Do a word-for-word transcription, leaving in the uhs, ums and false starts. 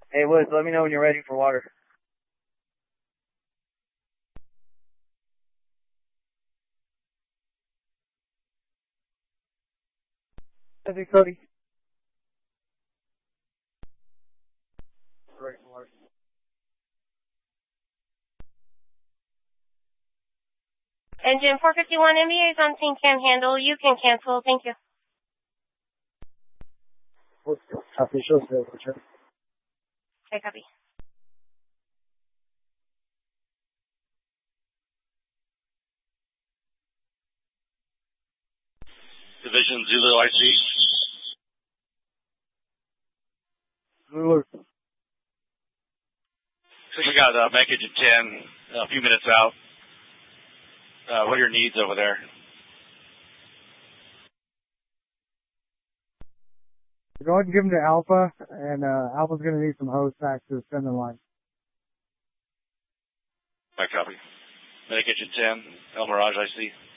Hey, Woods, let me know when you're ready for water. Hey, Cody. Ready for water. Engine four fifty-one M B A is on scene, can handle. You can cancel. Thank you. Copy, show sales, return. Okay, copy. Division Zulu I C. Zulu. So we got uh, Mech Engine ten, uh, a few minutes out. Uh, what are your needs over there? Go ahead and give them to Alpha, and uh, Alpha's going to need some hose packs to send the line. My copy. Medic Engine ten, El Mirage I C.